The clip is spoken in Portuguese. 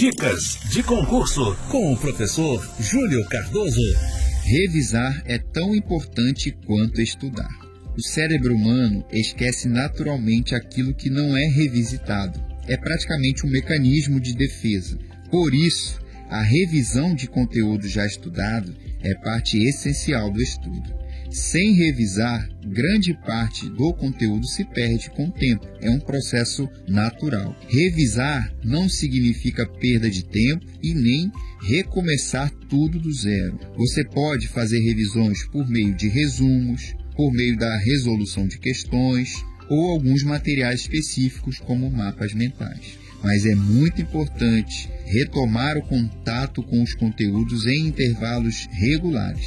Dicas de concurso com o professor Júlio Cardoso. Revisar é tão importante quanto estudar. O cérebro humano esquece naturalmente aquilo que não é revisitado. É praticamente um mecanismo de defesa. Por isso, a revisão de conteúdo já estudado é parte essencial do estudo. Sem revisar, grande parte do conteúdo se perde com o tempo. É um processo natural. Revisar não significa perda de tempo e nem recomeçar tudo do zero. Você pode fazer revisões por meio de resumos, por meio da resolução de questões ou alguns materiais específicos como mapas mentais. Mas é muito importante retomar o contato com os conteúdos em intervalos regulares.